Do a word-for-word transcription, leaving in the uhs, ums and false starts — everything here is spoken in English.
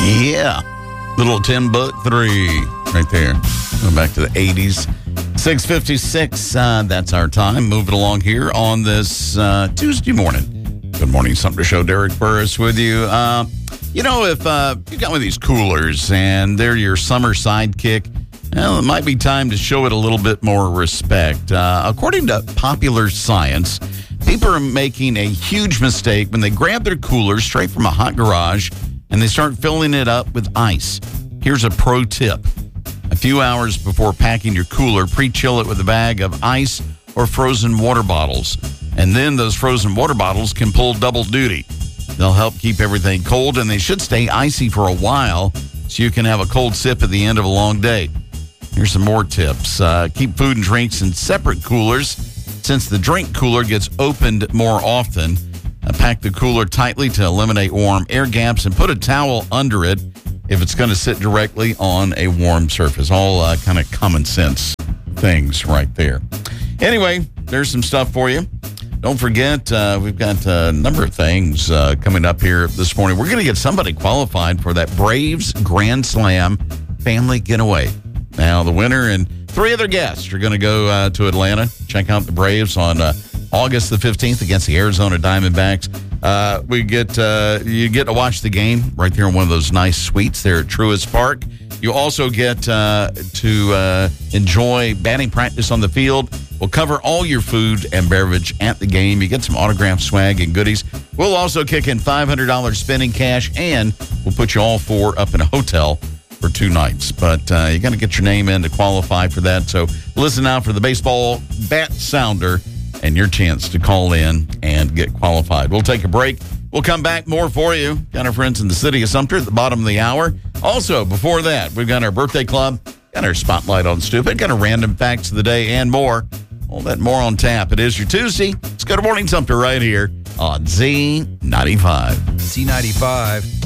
Yeah. Little ten buck three right there. Going back to the eighties. six fifty-six, uh, that's our time. Moving along here on this uh, Tuesday morning. Good morning, Sumter Show. Derek Burris with you. Uh, you know, if uh, you got one of these coolers and they're your summer sidekick, well, it might be time to show it a little bit more respect. Uh, according to Popular Science, people are making a huge mistake when they grab their cooler straight from a hot garage and they start filling it up with ice. Here's a pro tip. A few hours before packing your cooler, pre-chill it with a bag of ice or frozen water bottles. And then those frozen water bottles can pull double duty. They'll help keep everything cold, and they should stay icy for a while so you can have a cold sip at the end of a long day. Here's some more tips. Uh, keep food and drinks in separate coolers. Since the drink cooler gets opened more often, uh, pack the cooler tightly to eliminate warm air gaps and put a towel under it if it's going to sit directly on a warm surface. All uh, kind of common sense things right there. Anyway, there's some stuff for you. Don't forget, uh, we've got a number of things uh, coming up here this morning. We're going to get somebody qualified for that Braves Grand Slam family getaway. Now, the winner and three other guests are going to go uh, to Atlanta, check out the Braves on uh, August the fifteenth against the Arizona Diamondbacks. Uh, we get uh, you get to watch the game right there in one of those nice suites there at Truist Park. You also get uh, to uh, enjoy batting practice on the field. We'll cover all your food and beverage at the game. You get some autographed swag and goodies. We'll also kick in five hundred dollars spending cash, and we'll put you all four up in a hotel for two nights. But uh, you got to get your name in to qualify for that. So listen out for the baseball bat sounder and your chance to call in and get qualified. We'll take a break. We'll come back more for you. Got our friends in the city of Sumter at the bottom of the hour. Also, before that, we've got our birthday club, got our spotlight on Stupid, got our random facts of the day and more. All that more on tap. It is your Tuesday. It's Good Morning Sumter right here on Z ninety-five. Z ninety-five.